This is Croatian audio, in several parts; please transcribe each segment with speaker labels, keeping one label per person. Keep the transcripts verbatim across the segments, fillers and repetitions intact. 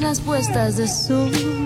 Speaker 1: Las puestas de sol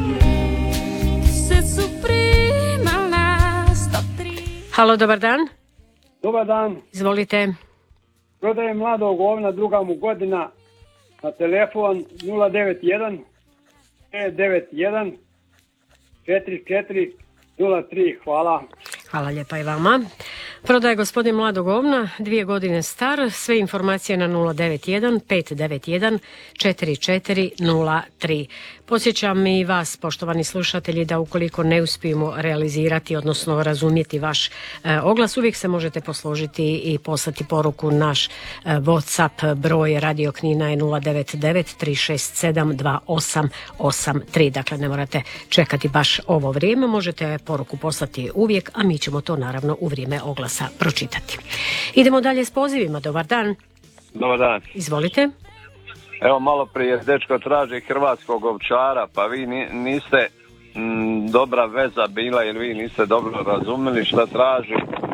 Speaker 1: se suprima las doctrinas.
Speaker 2: Halo, dobar dan.
Speaker 3: Dobar dan.
Speaker 2: Izvolite.
Speaker 3: Prodajem mladog ovna, druga mu godina, na telefon nula devet jedan pet devet jedan četiri četiri nula tri. Hvala.
Speaker 2: Hvala lijepa i vama. Prodaje gospodin mladog ovna, dvije godine star, sve informacije na nula devet jedan pet devet jedan četiri četiri nula tri. Podsjećam i vas, poštovani slušatelji, da ukoliko ne uspijemo realizirati, odnosno razumjeti vaš e, oglas, uvijek se možete posložiti i poslati poruku. Naš e, WhatsApp broj Radio Knina je nula devet devet tri šest sedam dva osam osam tri. Dakle, ne morate čekati baš ovo vrijeme, možete poruku poslati uvijek, a mi ćemo to naravno u vrijeme oglasa pročitati. Idemo dalje s pozivima. Dobar dan.
Speaker 4: Dobar dan.
Speaker 2: Izvolite.
Speaker 4: Evo, malo prije dečko traži hrvatskog ovčara, pa vi niste m, dobra veza bila, jer vi niste dobro razumjeli šta traži.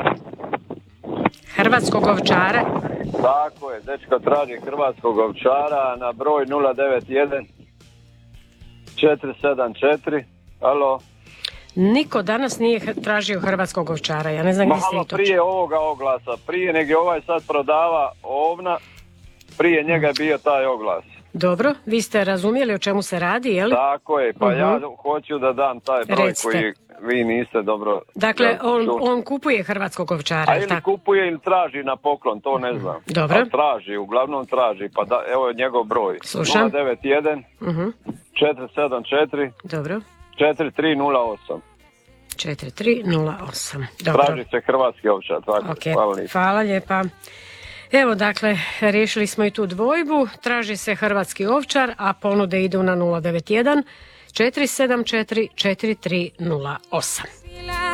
Speaker 2: Hrvatskog ovčara?
Speaker 4: Tako je, dečko traži hrvatskog ovčara na broj nula devet jedan četiri sedam četiri. Alo?
Speaker 2: Niko danas nije tražio hrvatskog ovčara, ja ne znam gdje ste
Speaker 4: Malo
Speaker 2: i to.
Speaker 4: prije ovoga oglasa, prije nego ovaj sad prodava ovna, prije njega je bio taj oglas.
Speaker 2: Dobro, vi ste razumjeli o čemu se radi, je li?
Speaker 4: Tako je, pa
Speaker 2: uh-huh.
Speaker 4: ja hoću da dam taj broj. Recite. Koji vi niste dobro...
Speaker 2: Dakle, on, on kupuje hrvatskog ovčara.
Speaker 4: A ili tako? Kupuje ili traži na poklon, to ne znam.
Speaker 2: Dobro.
Speaker 4: A traži, uglavnom traži, pa da, evo je njegov broj.
Speaker 2: Slušam.
Speaker 4: nula devet jedan
Speaker 2: uh-huh.
Speaker 4: četiri sedam četiri
Speaker 2: Dobro.
Speaker 4: četiri tri nula osam.
Speaker 2: četiri tri nula osam. Dobro.
Speaker 4: Traži se hrvatski ovčar, tako.
Speaker 2: Okay.
Speaker 4: Hvala lijepa.
Speaker 2: Hvala lijepa. Evo, dakle, riješili smo i tu dvojbu. Traži se hrvatski ovčar, a ponude idu na nula devet jedan četiri sedam četiri četiri tri nula osam.